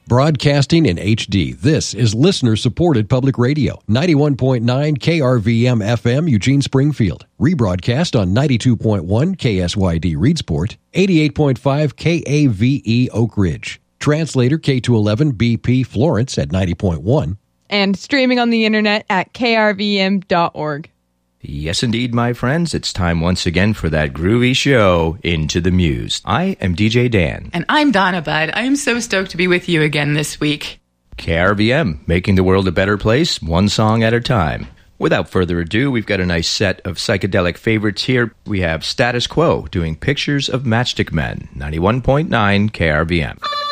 Broadcasting in HD, this is listener-supported public radio. 91.9 KRVM FM, Eugene, Springfield. Rebroadcast on 92.1 KSYD, Reedsport. 88.5 KAVE, Oak Ridge. Translator K211 BP, Florence at 90.1. And streaming on the internet at krvm.org. Yes, indeed, my friends. It's time once again for that groovy show, Into the Muse. I am DJ Dan. And I'm Donna Budd. I am so stoked to be with you again this week. KRVM, making the world a better place, one song at a time. Without further ado, we've got a nice set of psychedelic favorites here. We have Status Quo doing Pictures of Matchstick Men, 91.9 KRVM.